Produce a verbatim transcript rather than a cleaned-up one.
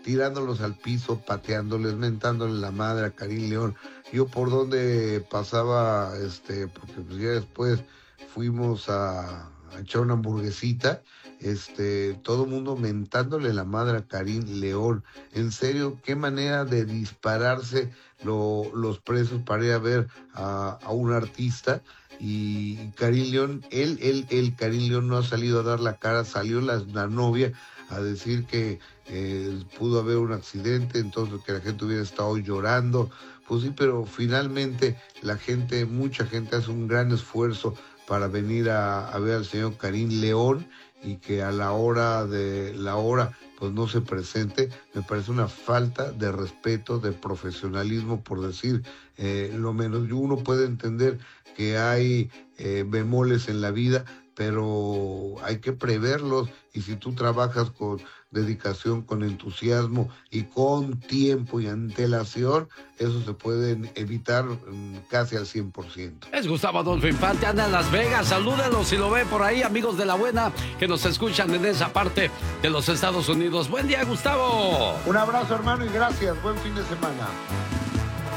tirándolos al piso, pateándoles, mentándoles la madre a Karim León. Yo por donde pasaba, este, porque pues ya después fuimos a, a echar una hamburguesita, este, todo el mundo mentándole la madre a Karim León. En serio, qué manera de dispararse lo, los presos para ir a ver a, a un artista. Y Karim León, él, él, él, Karim León no ha salido a dar la cara, salió la, la novia a decir que eh, pudo haber un accidente, entonces que la gente hubiera estado llorando. Pues sí, pero finalmente la gente, mucha gente hace un gran esfuerzo para venir a, a ver al señor Karim León, y que a la hora de la hora pues no se presente, me parece una falta de respeto, de profesionalismo, por decir eh, lo menos. Uno puede entender que hay eh, bemoles en la vida, pero hay que preverlos, y si tú trabajas con dedicación, con entusiasmo y con tiempo y antelación, eso se puede evitar casi al cien por ciento. Es Gustavo Adolfo Infante, anda en Las Vegas, salúdenlo si lo ve por ahí, amigos de La Buena, que nos escuchan en esa parte de los Estados Unidos. Buen día, Gustavo. Un abrazo, hermano, y gracias, buen fin de semana.